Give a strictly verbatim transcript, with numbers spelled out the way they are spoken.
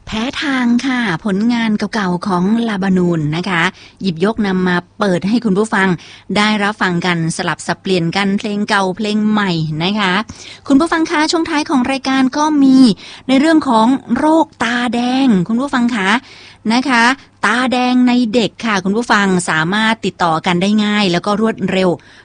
แพ้ทางค่ะผลงานเก่าๆของลาบานูนนะคะหยิบยกนำมาเปิดให้คุณผู้ฟังได้รับฟังกันสลับสับเปลี่ยนกันเพลงเก่าเพลงใหม่นะคะคุณผู้ฟังคะช่วงท้ายของรายการก็มีในเรื่องของโรคตาแดงคุณผู้ฟังคะนะคะตาแดงในเด็กค่ะคุณผู้ฟังสามารถติดต่อกันได้ง่ายแล้วก็รวดเร็ว